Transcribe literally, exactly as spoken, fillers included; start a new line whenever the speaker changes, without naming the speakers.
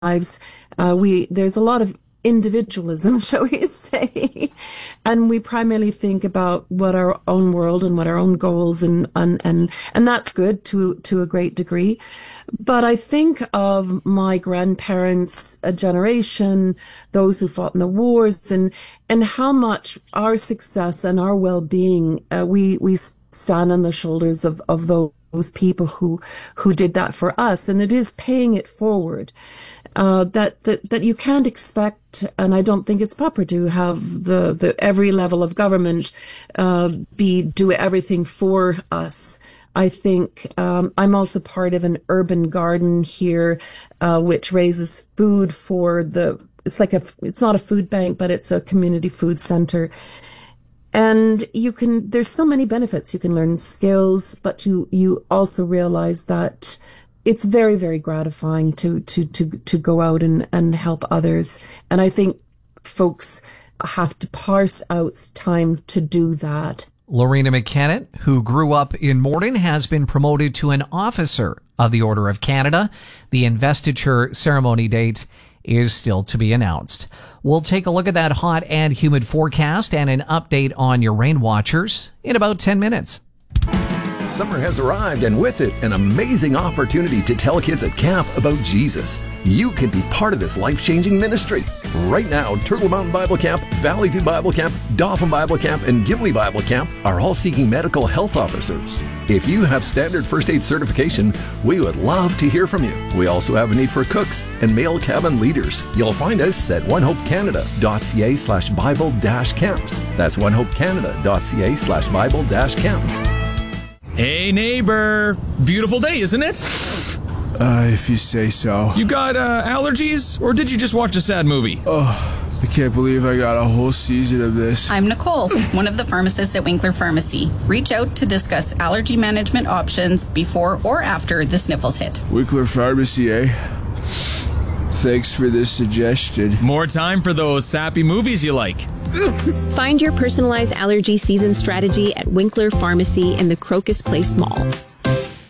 lives. Uh, we there's a lot of individualism, shall we say, and we primarily think about what our own world and what our own goals and and and and that's good to to a great degree. But I think of my grandparents' a generation, those who fought in the wars, and and how much our success and our well-being uh, we we stand on the shoulders of of those. those people who who did that for us, and it is paying it forward. Uh, that that that you can't expect, and I don't think it's proper to have the the every level of government uh, be do everything for us. I think um, I'm also part of an urban garden here, uh, which raises food for the. It's like a. It's not a food bank, but it's a community food center. And you can, there's so many benefits. You can learn skills, but you, you also realize that it's very, very gratifying to, to, to, to go out and, and help others. And I think folks have to parse out time to do that.
Lorena McKenna, who grew up in Morden, has been promoted to an officer of the Order of Canada. The investiture ceremony date is still to be announced. We'll take a look at that hot and humid forecast and an update on your rain watchers in about ten minutes.
Summer has arrived, and with it, an amazing opportunity to tell kids at camp about Jesus. You can be part of this life-changing ministry. Right now, Turtle Mountain Bible Camp, Valley View Bible Camp, Dauphin Bible Camp, and Gimli Bible Camp are all seeking medical health officers. If you have standard first aid certification, we would love to hear from you. We also have a need for cooks and male cabin leaders. You'll find us at onehopecanada.ca slash Bible dash camps. That's onehopecanada.ca slash Bible dash camps.
Hey neighbor, beautiful day, isn't it?
Uh, if you say so.
You got uh, allergies, or did you just watch a sad movie?
Oh, I can't believe I got a whole season of this.
I'm Nicole, one of the pharmacists at Winkler Pharmacy. Reach out to discuss allergy management options before or after the sniffles hit.
Winkler Pharmacy, eh? Thanks for this suggestion.
More time for those sappy movies you like.
Find your personalized allergy season strategy at Winkler Pharmacy in the Crocus Place Mall.